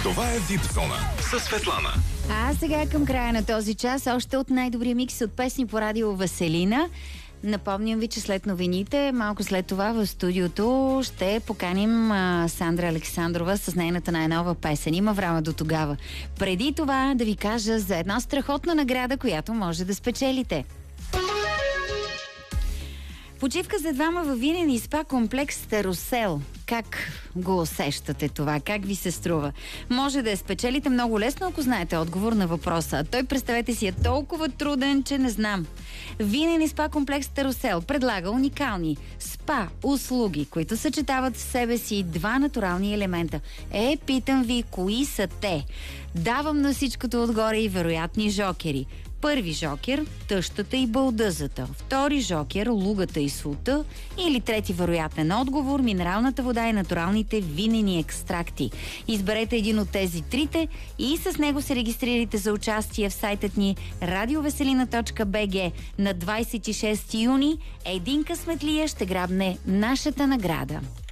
Това е Випзона със Светлана. А сега към края на този час още от най-добрия микс от песни по радио Веселина. Напомням ви, че след новините, малко след това в студиото ще поканим Сандра Александрова с нейната най-нова песен. Има време до тогава. Преди това да ви кажа за една страхотна награда, която може да спечелите. Почивка за двама във Винен и спа комплекс Старосел. Как го усещате това? Как ви се струва? Може да я спечелите много лесно, ако знаете отговор на въпроса. Той, представете си, е толкова труден, че не знам. Винен и спа комплекс Старосел предлага уникални спа услуги, които съчетават в себе си два натурални елемента. Питам ви, кои са те? Давам на всичкото отгоре и вероятни жокери. Първи жокер – тъщата и балдъзата. Втори жокер – лугата и сута. Или трети вероятен отговор – минералната вода и натуралните винени екстракти. Изберете един от тези трите и с него се регистрирайте за участие в сайтът ни radioveselina.bg. На 26 юни един късметлия ще грабне нашата награда.